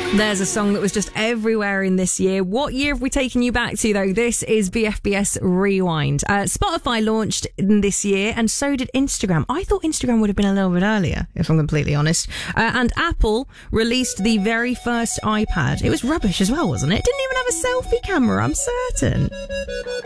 There's a song that was just everywhere in this year. What year have we taken you back to, though? This is BFBS Rewind. Spotify launched this year, and so did Instagram. I thought Instagram would have been a little bit earlier, if I'm completely honest. And Apple released the very first iPad. It was rubbish as well, wasn't it? It didn't even have a selfie camera, I'm certain.